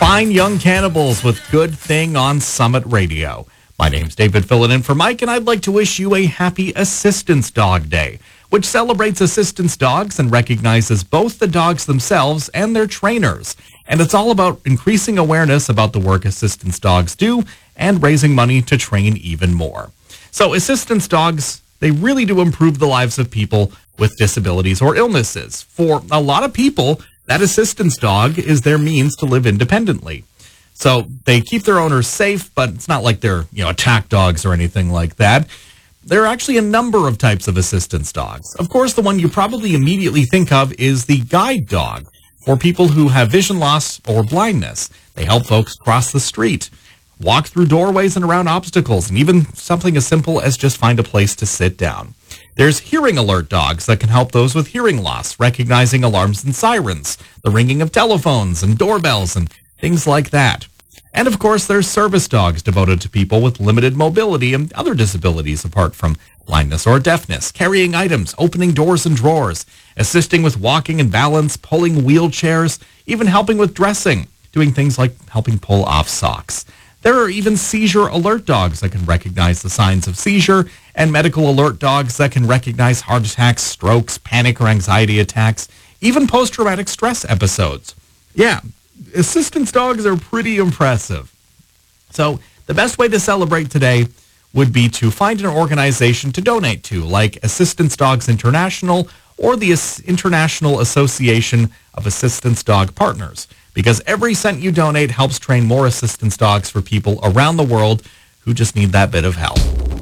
Fine Young Cannibals with Good Thing on Summit Radio. My name's David, filling in for Mike, and I'd like to wish you a happy Assistance Dog Day, which celebrates assistance dogs and recognizes both the dogs themselves and their trainers. And it's all about increasing awareness about the work assistance dogs do and raising money to train even more. So assistance dogs, they really do improve the lives of people with disabilities or illnesses. For a lot of people, that assistance dog is their means to live independently. So they keep their owners safe, but it's not like they're, attack dogs or anything like that. There are actually a number of types of assistance dogs. Of course, the one you probably immediately think of is the guide dog for people who have vision loss or blindness. They help folks cross the street, walk through doorways and around obstacles, and even something as simple as just find a place to sit down. There's hearing alert dogs that can help those with hearing loss, recognizing alarms and sirens, the ringing of telephones and doorbells and things like that. And of course, there's service dogs devoted to people with limited mobility and other disabilities apart from blindness or deafness, carrying items, opening doors and drawers, assisting with walking and balance, pulling wheelchairs, even helping with dressing, doing things like helping pull off socks. There are even seizure alert dogs that can recognize the signs of seizure, and medical alert dogs that can recognize heart attacks, strokes, panic or anxiety attacks, even post-traumatic stress episodes. Yeah, assistance dogs are pretty impressive. So the best way to celebrate today would be to find an organization to donate to, like Assistance Dogs International or the International Association of Assistance Dog Partners, because every cent you donate helps train more assistance dogs for people around the world who just need that bit of help.